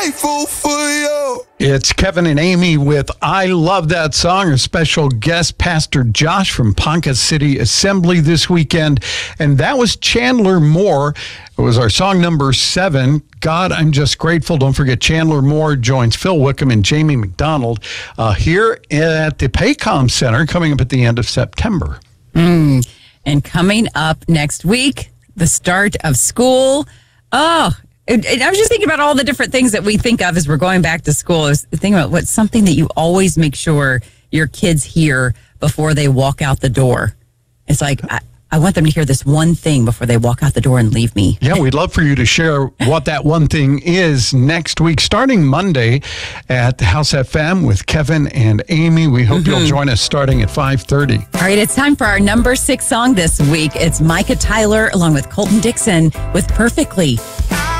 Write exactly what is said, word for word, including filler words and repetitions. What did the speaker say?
grateful for you. It's Kevin and Amy with I Love That Song. Our special guest, Pastor Josh from Ponca City Assembly this weekend. And that was Chandler Moore. It was our song number seven, God, I'm Just Grateful. Don't forget, Chandler Moore joins Phil Wickham and Jamie McDonald uh, here at the Paycom Center coming up at the end of September. Mm. And coming up next week, the start of school. Oh, it, it, I was just thinking about all the different things that we think of as we're going back to school. I was thinking about what's something that you always make sure your kids hear before they walk out the door. It's like, I, I want them to hear this one thing before they walk out the door and leave me. Yeah, we'd love for you to share what that one thing is next week, starting Monday at the House F M with Kevin and Amy. We hope mm-hmm. you'll join us starting at five thirty. All right, it's time for our number six song this week. It's Micah Tyler along with Colton Dixon with Perfectly.